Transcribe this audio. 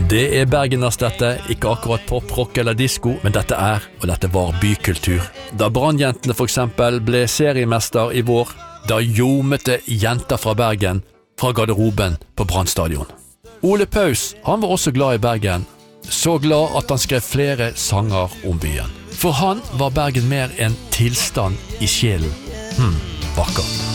Det Bergeners dette, ikke akkurat pop, rock eller disco, men dette og dette var bykultur. Da Brannjentene for eksempel ble seriemester i vår, da ljomete jenter fra Bergen fra garderoben på Brannstadion. Ole Paus, han var også glad i Bergen, så glad at han skrev flere sanger om byen. For han var Bergen mer en tilstand i sjelen. Vakkert.